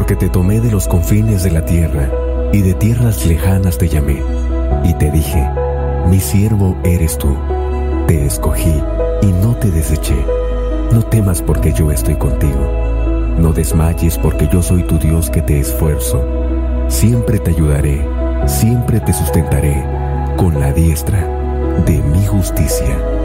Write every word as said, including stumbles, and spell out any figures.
Porque te tomé de los confines de la tierra, y de tierras lejanas te llamé, y te dije, mi siervo eres tú. Te escogí y no te deseché. No temas porque yo estoy contigo. No desmayes porque yo soy tu Dios que te esfuerzo. Siempre te ayudaré, siempre te sustentaré con la diestra de mi justicia.